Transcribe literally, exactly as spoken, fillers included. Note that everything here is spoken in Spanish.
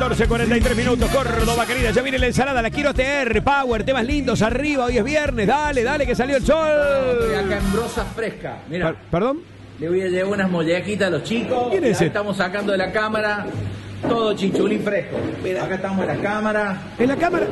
catorce cuarenta y tres minutos, Córdoba querida, ya viene la ensalada, la quiero A T R, Power, temas lindos, arriba, hoy es viernes, dale, dale que salió el sol. Estoy acá en brosa fresca, mira. Per- ¿Perdón? Le voy a llevar unas mollejitas a los chicos. ¿Quién es Ya ese? estamos sacando de la cámara todo chinchulín fresco. Mira, acá estamos en la cámara. En la cámara.